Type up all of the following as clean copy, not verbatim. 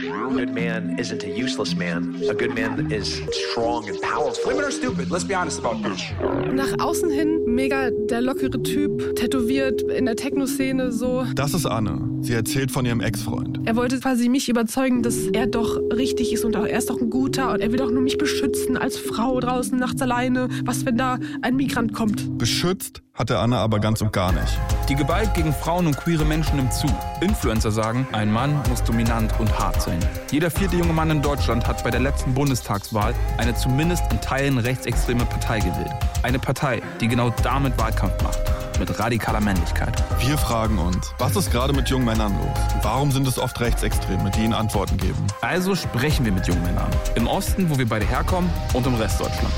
A good man isn't a useless man. A good man is strong and powerful. Women are stupid, let's be honest about this. Nach außen hin mega der lockere Typ, tätowiert in der Techno-Szene so. Das ist Anne. Sie erzählt von ihrem Ex-Freund. Er wollte quasi mich überzeugen, dass er doch richtig ist und auch, er ist doch ein Guter und er will doch nur mich beschützen als Frau draußen nachts alleine. Was, wenn da ein Migrant kommt? Beschützt hatte Anne aber ganz und gar nicht. Die Gewalt gegen Frauen und queere Menschen nimmt zu. Influencer sagen, ein Mann muss dominant und hart sein. Jeder 4. junge Mann in Deutschland hat bei der letzten Bundestagswahl eine zumindest in Teilen rechtsextreme Partei gewählt. Eine Partei, die genau damit Wahlkampf macht. Mit radikaler Männlichkeit. Wir fragen uns, was ist gerade mit jungen Männern los? Warum sind es oft Rechtsextreme, die ihnen Antworten geben? Also sprechen wir mit jungen Männern. Im Osten, wo wir beide herkommen, und im Rest Deutschlands.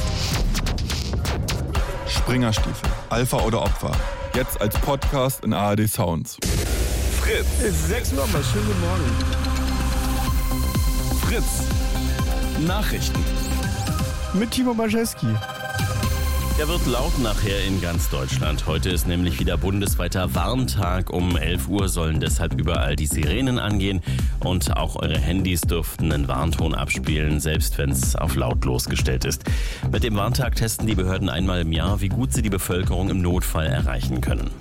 Springerstiefel, Alpha oder Opfer. Jetzt als Podcast in ARD Sounds. Fritz. Es ist 6 Uhr, mal schönen guten Morgen. Fritz. Nachrichten. Mit Timo Baschewski. Er wird laut nachher in ganz Deutschland. Heute ist nämlich wieder bundesweiter Warntag. Um 11 Uhr sollen deshalb überall die Sirenen angehen. Und auch eure Handys dürften einen Warnton abspielen, selbst wenn es auf lautlos gestellt ist. Mit dem Warntag testen die Behörden einmal im Jahr, wie gut sie die Bevölkerung im Notfall erreichen können.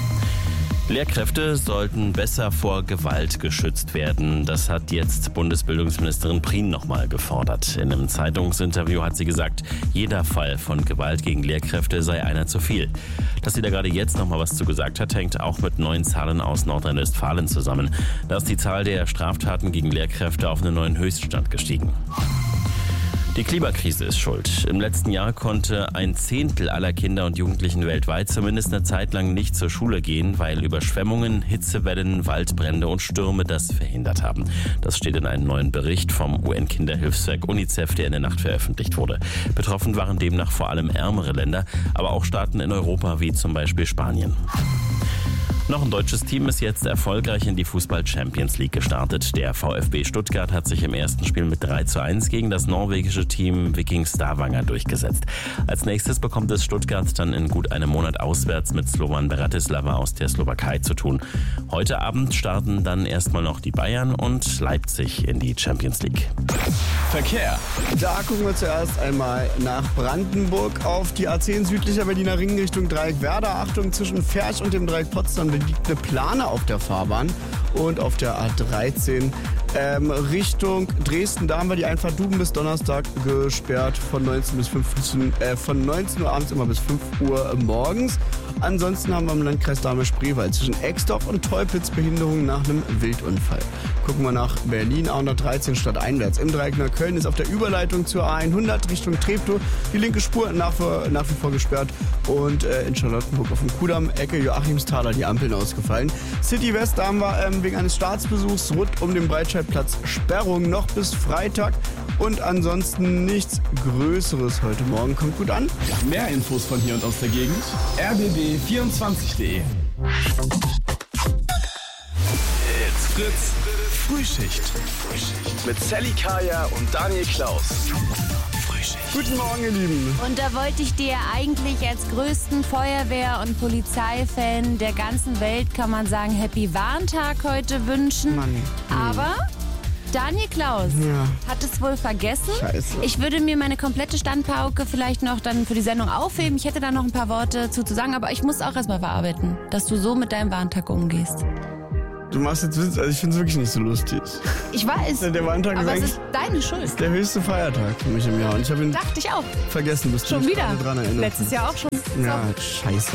Lehrkräfte sollten besser vor Gewalt geschützt werden. Das hat jetzt Bundesbildungsministerin Prien nochmal gefordert. In einem Zeitungsinterview hat sie gesagt, jeder Fall von Gewalt gegen Lehrkräfte sei einer zu viel. Dass sie da gerade jetzt nochmal was zu gesagt hat, hängt auch mit neuen Zahlen aus Nordrhein-Westfalen zusammen. Da ist die Zahl der Straftaten gegen Lehrkräfte auf einen neuen Höchststand gestiegen. Die Klimakrise ist schuld. Im letzten Jahr konnte 1/10 aller Kinder und Jugendlichen weltweit zumindest eine Zeit lang nicht zur Schule gehen, weil Überschwemmungen, Hitzewellen, Waldbrände und Stürme das verhindert haben. Das steht in einem neuen Bericht vom UN-Kinderhilfswerk UNICEF, der in der Nacht veröffentlicht wurde. Betroffen waren demnach vor allem ärmere Länder, aber auch Staaten in Europa wie zum Beispiel Spanien. Noch ein deutsches Team ist jetzt erfolgreich in die Fußball-Champions League gestartet. Der VfB Stuttgart hat sich im ersten Spiel mit 3:1 gegen das norwegische Team Viking Stavanger durchgesetzt. Als nächstes bekommt es Stuttgart dann in gut einem Monat auswärts mit Slovan Bratislava aus der Slowakei zu tun. Heute Abend starten dann erstmal noch die Bayern und Leipzig in die Champions League. Verkehr. Da gucken wir zuerst einmal nach Brandenburg auf die A10 südlicher Berliner Ring Richtung Dreieck Werder. Achtung, zwischen Ferch und dem Dreieck Potsdam liegt eine Plane auf der Fahrbahn. Und auf der A13 Richtung Dresden, da haben wir die Einfahrt Duben bis Donnerstag gesperrt von 19 Uhr abends immer bis 5 Uhr morgens. Ansonsten haben wir im Landkreis Dahme-Spreewald zwischen Exdorf und Teupitz Behinderungen nach einem Wildunfall. Gucken wir nach Berlin, A113 stadteinwärts. Im Dreieck Neukölln ist auf der Überleitung zur A100 Richtung Treptow die linke Spur nach wie vor gesperrt. Und in Charlottenburg auf dem Kudamm, Ecke Joachimsthaler, die Ampeln ausgefallen. City West, da haben wir wegen eines Staatsbesuchs rund um den Breitscheidplatz Sperrung noch bis Freitag. Und ansonsten nichts Größeres heute Morgen. Kommt gut an. Mehr Infos von hier und aus der Gegend. rbb24.de. It's Fritz. Frühschicht. Mit Sally Kaya und Daniel Klaus. Guten Morgen, ihr Lieben. Und da wollte ich dir eigentlich als größten Feuerwehr- und Polizeifan der ganzen Welt, kann man sagen, Happy Warntag heute wünschen. Mann. Aber Daniel Klaus hat es wohl vergessen. Scheiße. Ich würde mir meine komplette Standpauke vielleicht noch dann für die Sendung aufheben. Ich hätte da noch ein paar Worte zu sagen, aber ich muss auch erstmal verarbeiten, dass du so mit deinem Warntag umgehst. Du machst jetzt Witz, also ich finde es wirklich nicht so lustig. Ich weiß, Der Warntag aber ist es ist deine Schuld. der höchste Feiertag für mich im Jahr. Und ich habe ihn Dachte ich auch. vergessen, bis du Schon mich wieder. gerade dran erinnerst. Letztes Jahr auch schon. Ja, scheiße.